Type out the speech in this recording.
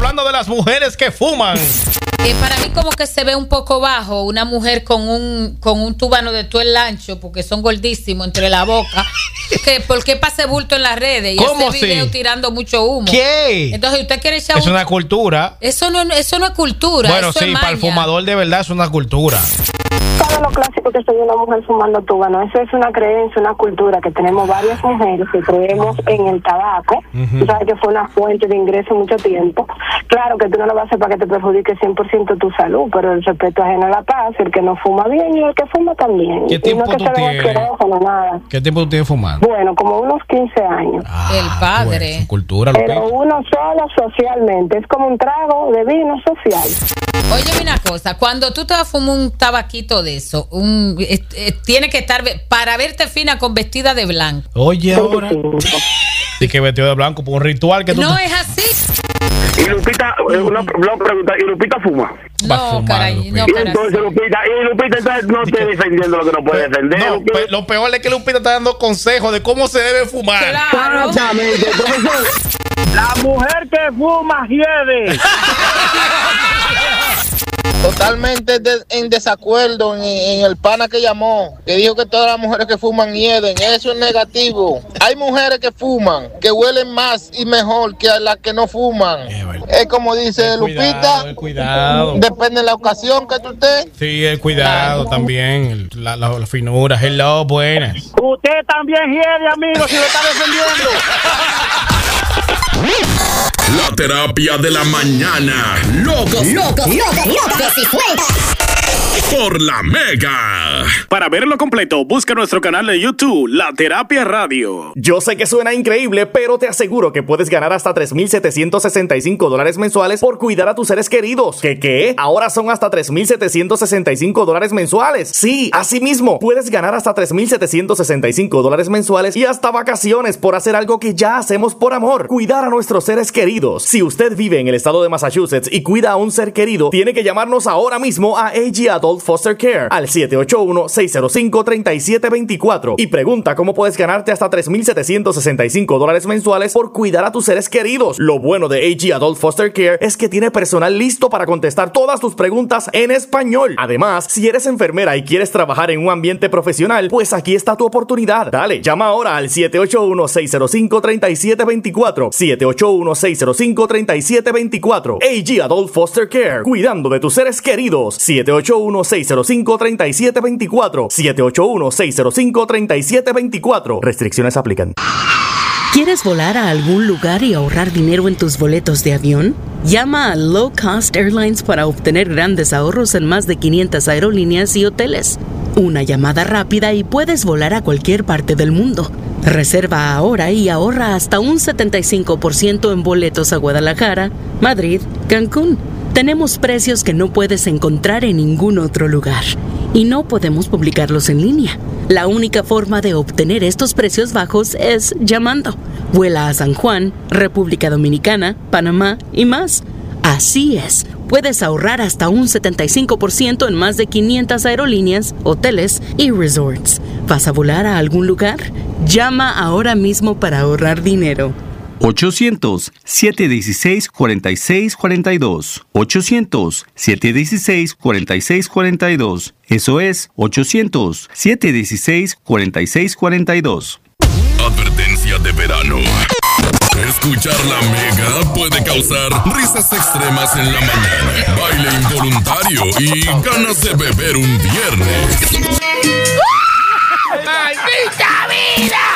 hablando de las mujeres que fuman. Para mí como que se ve un poco bajo una mujer con un tubano de todo el ancho, porque son gordísimos entre la boca. ¿Por qué pase bulto en las redes? Y ¿Cómo ese video tirando mucho humo. ¿Qué? Entonces usted quiere echar Es una cultura. Eso no es cultura. Bueno, eso sí, es para el maña. fumador de verdad es una cultura. Todo lo clásico que se ve una mujer fumando tubano, eso es una creencia, una cultura que tenemos varias mujeres que creemos en el tabaco. Tú sabes que fue una fuente de ingreso mucho tiempo. Claro que tú no lo vas a hacer para que te perjudique 100% tu salud, pero el respeto ajeno a la paz, el que no fuma bien y el que fuma también. ¿Qué tiempo no es que tú se vea tienes? asqueroso, no nada. ¿Qué tiempo tú tienes fumando? Bueno, como unos 15 años. El padre. Pues, su cultura, Pero uno solo socialmente, es como un trago de vino social. Óyeme una cosa, cuando tú te vas a fumar un tabaquito de eso, tiene que estar, para verte fina, con vestida de blanco. Oye, ahora. Y que vestido de blanco por un ritual que tú. No es así. Y Lupita, una pregunta, ¿y Lupita fuma? No, caray, no, Y entonces Lupita entonces no esté defendiendo lo que no puede defender. No, lo peor es que Lupita está dando consejos de cómo se debe fumar. Claro. Exactamente, profesor. La mujer que fuma hiede. Totalmente en desacuerdo en el pana que llamó, que dijo que todas las mujeres que fuman hieden. Eso es negativo. Hay mujeres que fuman, que huelen más y mejor que a las que no fuman. Es como dice Lupita, El cuidado. depende de la ocasión que tú estés. Sí, el cuidado también, la finura. Hello, buenas. Usted también hiede, amigo, si lo está defendiendo. La terapia de la mañana. Locos y sueltas. Por la Mega. Para verlo completo, busca nuestro canal de YouTube, La Terapia Radio. Yo sé que suena increíble, pero te aseguro que puedes ganar hasta $3,765 mensuales por cuidar a tus seres queridos. ¿Qué? Ahora son hasta $3,765 mensuales. Sí, así mismo, puedes ganar hasta $3,765 mensuales y hasta vacaciones por hacer algo que ya hacemos por amor: cuidar a nuestros seres queridos. Si usted vive en el estado de Massachusetts y cuida a un ser querido, tiene que llamarnos ahora mismo a AG Adult Foster Care al 781-605-3724 y pregunta cómo puedes ganarte hasta $3,765 mensuales por cuidar a tus seres queridos. Lo bueno de AG Adult Foster Care es que tiene personal listo para contestar todas tus preguntas en español. Además, si eres enfermera y quieres trabajar en un ambiente profesional, pues aquí está tu oportunidad. Dale, llama ahora al 781-605-3724. 781-605-3724. AG Adult Foster Care, cuidando de tus seres queridos. 781-605-3724. 781-605-3724. Restricciones aplican. ¿Quieres volar a algún lugar y ahorrar dinero en tus boletos de avión? Llama a Low Cost Airlines para obtener grandes ahorros en más de 500 aerolíneas y hoteles. Una llamada rápida y puedes volar a cualquier parte del mundo. Reserva ahora y ahorra hasta un 75% en boletos a Guadalajara, Madrid, Cancún. Tenemos precios que no puedes encontrar en ningún otro lugar y no podemos publicarlos en línea. La única forma de obtener estos precios bajos es llamando. Vuela a San Juan, República Dominicana, Panamá y más. Así es, puedes ahorrar hasta un 75% en más de 500 aerolíneas, hoteles y resorts. ¿Vas a volar a algún lugar? Llama ahora mismo para ahorrar dinero. 800-716-4642. 800-716-4642. Eso es 800-716-4642. Advertencia de verano. Escuchar la Mega puede causar risas extremas en la mañana, baile involuntario y ganas de beber un viernes. ¡Maldita vida!